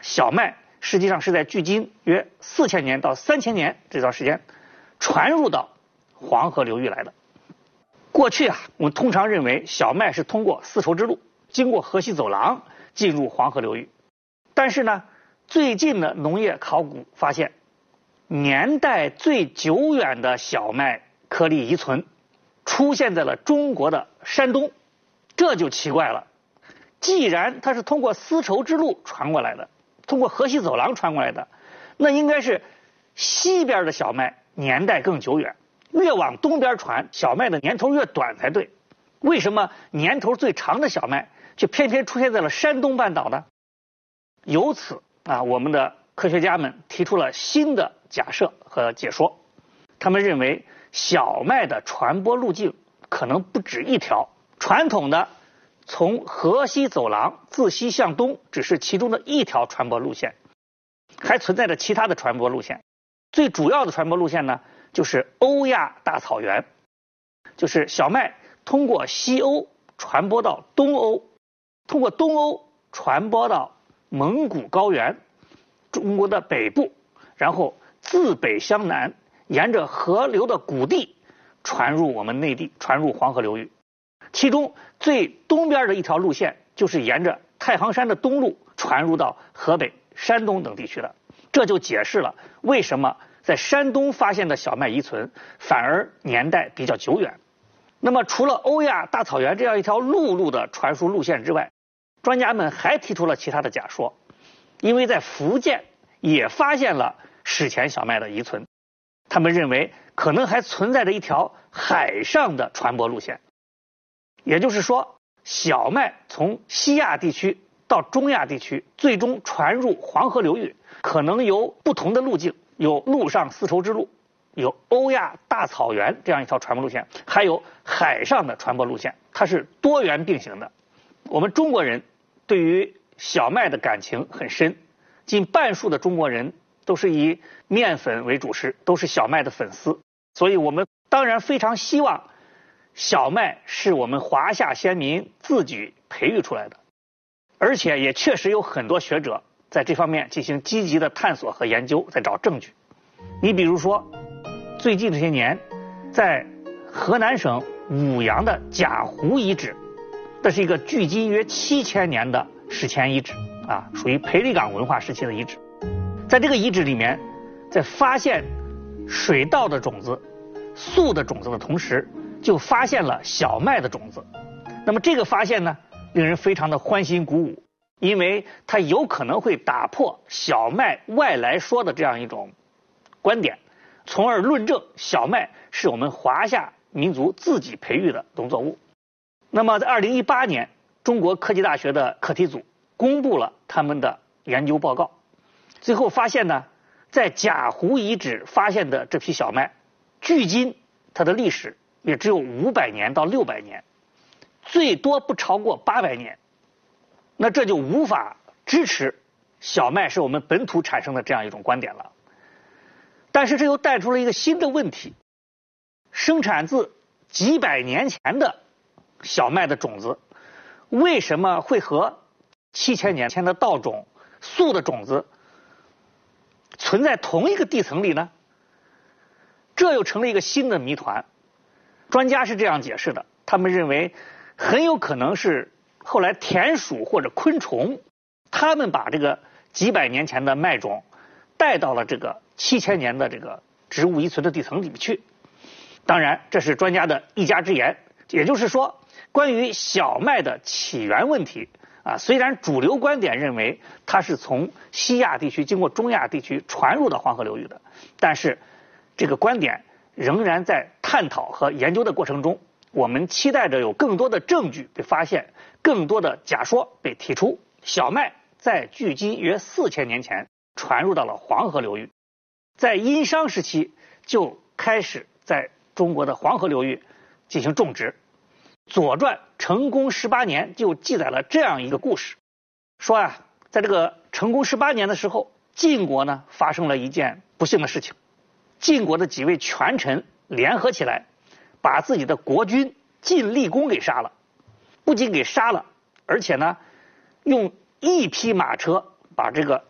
小麦实际上是在距今约4000年到3000年这段时间传入到黄河流域来的。过去我们通常认为小麦是通过丝绸之路经过河西走廊进入黄河流域，但是呢，最近的农业考古发现，年代最久远的小麦颗粒遗存出现在了中国的山东。这就奇怪了，既然它是通过丝绸之路传过来的，通过河西走廊传过来的，那应该是西边的小麦年代更久远，越往东边传，小麦的年头越短才对。为什么年头最长的小麦却偏偏出现在了山东半岛呢？由此我们的科学家们提出了新的假设和解说。他们认为小麦的传播路径可能不止一条，传统的从河西走廊自西向东只是其中的一条传播路线，还存在着其他的传播路线。最主要的传播路线呢，就是欧亚大草原，就是小麦通过西欧传播到东欧，通过东欧传播到蒙古高原，中国的北部，然后自北向南，沿着河流的谷地传入我们内地，传入黄河流域。其中最东边的一条路线就是沿着太行山的东路传入到河北、山东等地区的。这就解释了为什么在山东发现的小麦遗存反而年代比较久远。那么除了欧亚大草原这样一条陆路的传输路线之外，专家们还提出了其他的假说。因为在福建也发现了史前小麦的遗存，他们认为可能还存在着一条海上的传播路线。也就是说，小麦从西亚地区到中亚地区，最终传入黄河流域，可能有不同的路径，有陆上丝绸之路，有欧亚大草原这样一条传播路线，还有海上的传播路线，它是多元并行的。我们中国人对于小麦的感情很深，近半数的中国人都是以面粉为主食，都是小麦的粉丝，所以我们当然非常希望小麦是我们华夏先民自己培育出来的，而且也确实有很多学者在这方面进行积极的探索和研究，在找证据。你比如说，最近这些年，在河南省舞阳的贾湖遗址，这是一个距今约7000年的史前遗址属于裴李岗文化时期的遗址。在这个遗址里面，在发现水稻的种子、粟的种子的同时，就发现了小麦的种子。那么这个发现呢，令人非常的欢欣鼓舞，因为它有可能会打破小麦外来说的这样一种观点，从而论证小麦是我们华夏民族自己培育的农作物。那么在2018年，中国科技大学的课题组公布了他们的研究报告，最后发现呢，在贾湖遗址发现的这批小麦，距今它的历史也只有500年到600年，最多不超过800年。那这就无法支持小麦是我们本土产生的这样一种观点了。但是这又带出了一个新的问题，生产自几百年前的小麦的种子，为什么会和7000年前的稻种、粟的种子存在同一个地层里呢？这又成了一个新的谜团。专家是这样解释的，他们认为很有可能是后来田鼠或者昆虫，他们把这个几百年前的麦种带到了这个7000年的这个植物遗存的地层里面去。当然，这是专家的一家之言。也就是说，关于小麦的起源问题虽然主流观点认为它是从西亚地区经过中亚地区传入到黄河流域的，但是这个观点仍然在探讨和研究的过程中。我们期待着有更多的证据被发现，更多的假说被提出。小麦在距今约4000年前传入到了黄河流域，在殷商时期就开始在中国的黄河流域进行种植。左传成公18年就记载了这样一个故事，说在这个成公18年的时候，晋国呢发生了一件不幸的事情。晋国的几位权臣联合起来，把自己的国君晋厉公给杀了。不仅给杀了，而且呢用1匹马车把这个